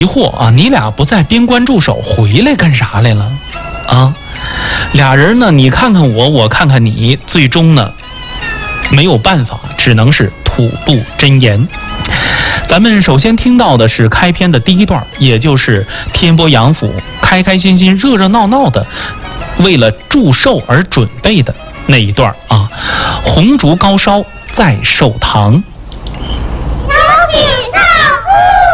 疑惑啊，你俩不在边关驻守，回来干啥来了？啊，俩人呢，你看看我，我看看你，最终呢，没有办法，只能是吐露真言。咱们首先听到的是开篇的第一段，也就是天波杨府开开心心、热热闹闹的，为了祝寿而准备的那一段啊。红烛高烧在寿堂，